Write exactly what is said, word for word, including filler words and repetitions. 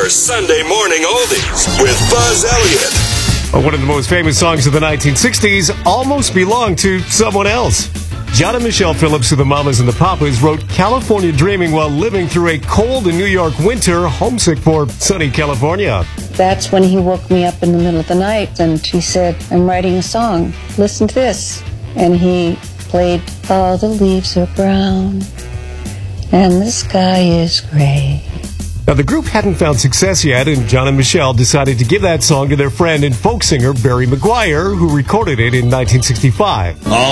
Your Sunday morning oldies with Buzz Elliott. One of the most famous songs of the nineteen sixties almost belonged to someone else. John and Michelle Phillips of the Mamas and the Papas wrote California Dreaming while living through a cold and New York winter, homesick for sunny California. That's when he woke me up in the middle of the night and he said, I'm writing a song. Listen to this. And he played, all the leaves are brown and the sky is gray. Now, the group hadn't found success yet, and John and Michelle decided to give that song to their friend and folk singer Barry McGuire, who recorded it in nineteen sixty-five. All